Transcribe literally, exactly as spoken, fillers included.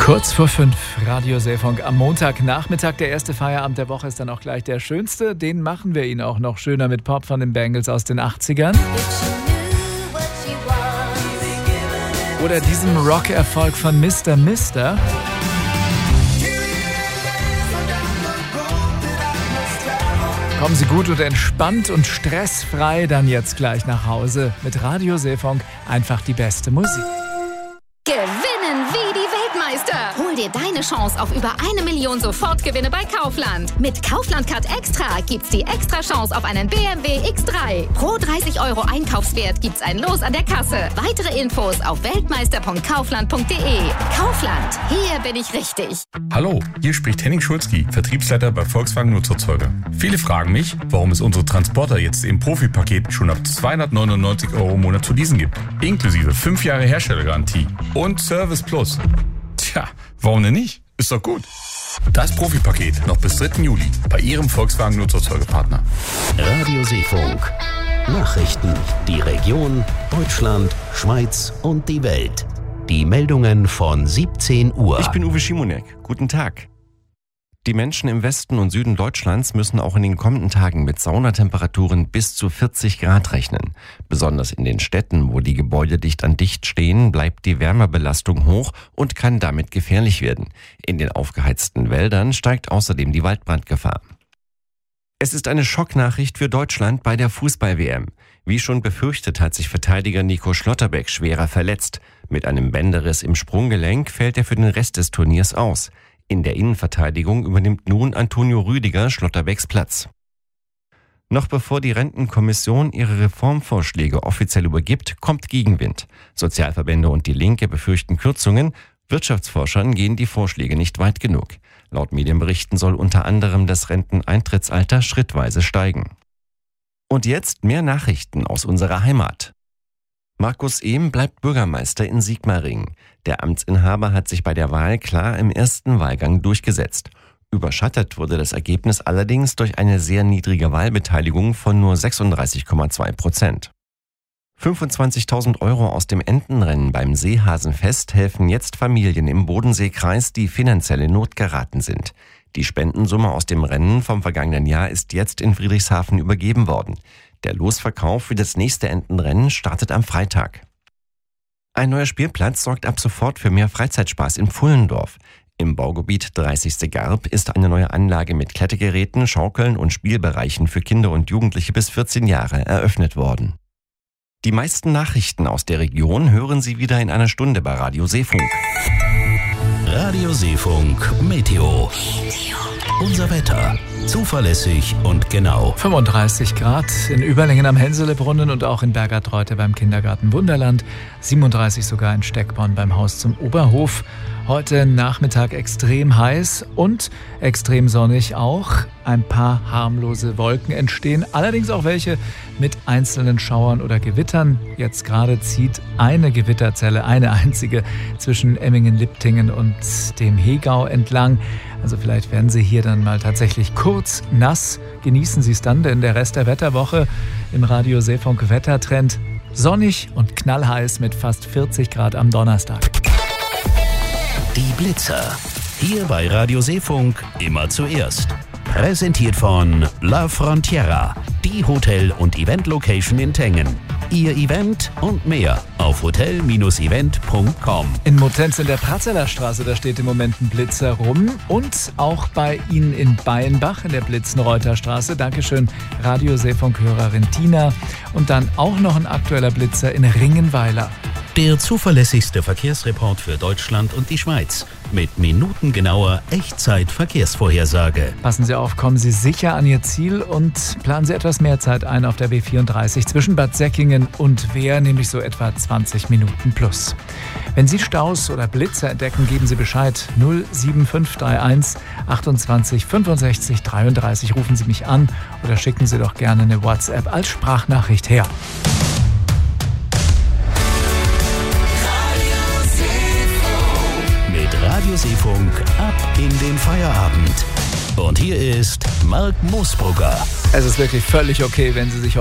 Kurz vor fünf, Radio Seefunk am Montagnachmittag. Der erste Feierabend der Woche ist dann auch gleich der schönste. Den machen wir Ihnen auch noch schöner mit Pop von den Bangles aus den achtzigern. Oder diesem Rock-Erfolg von Mister Mister. Kommen Sie gut und entspannt und stressfrei dann jetzt gleich nach Hause mit Radio Seefunk. Einfach die beste Musik. Gewinnen wie die Weltmeister. Hol dir deine Chance auf über eine Million Sofortgewinne bei Kaufland. Mit Kaufland Card Extra gibt's die extra Chance auf einen B M W X drei. Pro dreißig Euro Einkaufswert gibt's ein Los an der Kasse. Weitere Infos auf weltmeister punkt kaufland punkt de. Kaufland, hier bin ich richtig. Hallo, hier spricht Henning Schulzki, Vertriebsleiter bei Volkswagen Nutzerzeuger. Viele fragen mich, warum es unsere Transporter jetzt im Profi-Paket schon ab zweihundertneunundneunzig Euro im Monat zu leasen gibt. Inklusive fünf Jahre Herstellergarantie und Service Plus. Tja, warum denn nicht? Ist doch gut. Das Profi-Paket noch bis dritten Juli bei Ihrem Volkswagen Nutzerzeugerpartner. Radio Seefunk. Nachrichten, die Region, Deutschland, Schweiz und die Welt. Die Meldungen von siebzehn Uhr. Ich bin Uwe Schimonek. Guten Tag. Die Menschen im Westen und Süden Deutschlands müssen auch in den kommenden Tagen mit Saunatemperaturen bis zu vierzig Grad rechnen. Besonders in den Städten, wo die Gebäude dicht an dicht stehen, bleibt die Wärmebelastung hoch und kann damit gefährlich werden. In den aufgeheizten Wäldern steigt außerdem die Waldbrandgefahr. Es ist eine Schocknachricht für Deutschland bei der Fußball-W M. Wie schon befürchtet, hat sich Verteidiger Nico Schlotterbeck schwerer verletzt. Mit einem Bänderriss im Sprunggelenk fällt er für den Rest des Turniers aus. In der Innenverteidigung übernimmt nun Antonio Rüdiger Schlotterbecks Platz. Noch bevor die Rentenkommission ihre Reformvorschläge offiziell übergibt, kommt Gegenwind. Sozialverbände und die Linke befürchten Kürzungen. Wirtschaftsforschern gehen die Vorschläge nicht weit genug. Laut Medienberichten soll unter anderem das Renteneintrittsalter schrittweise steigen. Und jetzt mehr Nachrichten aus unserer Heimat. Markus Ehm bleibt Bürgermeister in Sigmaringen. Der Amtsinhaber hat sich bei der Wahl klar im ersten Wahlgang durchgesetzt. Überschattet wurde das Ergebnis allerdings durch eine sehr niedrige Wahlbeteiligung von nur sechsunddreißig Komma zwei Prozent. fünfundzwanzigtausend Euro aus dem Entenrennen beim Seehasenfest helfen jetzt Familien im Bodenseekreis, die finanziell in Not geraten sind. Die Spendensumme aus dem Rennen vom vergangenen Jahr ist jetzt in Friedrichshafen übergeben worden. Der Losverkauf für das nächste Entenrennen startet am Freitag. Ein neuer Spielplatz sorgt ab sofort für mehr Freizeitspaß in Pfullendorf. Im Baugebiet dreißigste Garb ist eine neue Anlage mit Klettergeräten, Schaukeln und Spielbereichen für Kinder und Jugendliche bis vierzehn Jahre eröffnet worden. Die meisten Nachrichten aus der Region hören Sie wieder in einer Stunde bei Radio Seefunk. Radio Seefunk Meteo. Unser Wetter. Zuverlässig und genau. fünfunddreißig Grad in Überlingen am Henselerbrunnen und auch in Bergertreute beim Kindergarten Wunderland. siebenunddreißig sogar in Steckborn beim Haus zum Oberhof. Heute Nachmittag extrem heiß und extrem sonnig auch. Ein paar harmlose Wolken entstehen, allerdings auch welche mit einzelnen Schauern oder Gewittern. Jetzt gerade zieht eine Gewitterzelle, eine einzige, zwischen Emmingen-Liptingen und dem Hegau entlang. Also vielleicht werden Sie hier dann mal tatsächlich kurz nass. Genießen Sie es dann, denn der Rest der Wetterwoche im Radio Seefunk Wettertrend sonnig und knallheiß mit fast vierzig Grad am Donnerstag. Die Blitzer. Hier bei Radio Seefunk immer zuerst. Präsentiert von La Frontiera, die Hotel- und Event-Location in Tengen. Ihr Event und mehr auf hotel event punkt com. In Motenz in der Pratzeler Straße, da steht im Moment ein Blitzer rum. Und auch bei Ihnen in Beinbach in der Blitzenreuther Straße. Dankeschön, Radio Seefunk-Hörerin Tina. Und dann auch noch ein aktueller Blitzer in Ringenweiler. Der zuverlässigste Verkehrsreport für Deutschland und die Schweiz. Mit minutengenauer Echtzeit-Verkehrsvorhersage. Passen Sie auf, kommen Sie sicher an Ihr Ziel und planen Sie etwas mehr Zeit ein auf der B vierunddreißig zwischen Bad Säckingen und Wehr, nämlich so etwa zwanzig Minuten plus. Wenn Sie Staus oder Blitzer entdecken, geben Sie Bescheid. null sieben fünf drei eins achtundzwanzig fünfundsechzig dreiunddreißig. Rufen Sie mich an oder schicken Sie doch gerne eine WhatsApp als Sprachnachricht her. Radio Seefunk ab in den Feierabend. Und hier ist Mark Moosbrugger. Es ist wirklich völlig okay, wenn Sie sich